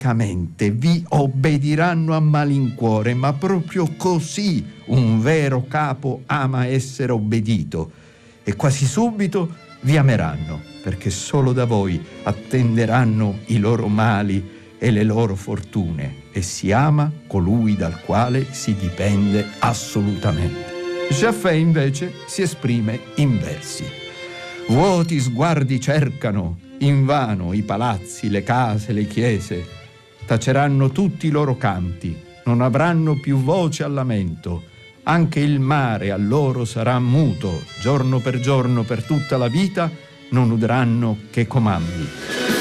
vi obbediranno a malincuore, ma proprio così un vero capo ama essere obbedito, e quasi subito vi ameranno, perché solo da voi attenderanno i loro mali e le loro fortune, e si ama colui dal quale si dipende assolutamente. Jaffè invece si esprime in versi. Vuoti sguardi cercano invano i palazzi, le case, le chiese. Taceranno tutti i loro canti, non avranno più voce al lamento. Anche il mare a loro sarà muto, giorno per tutta la vita non udranno che comandi.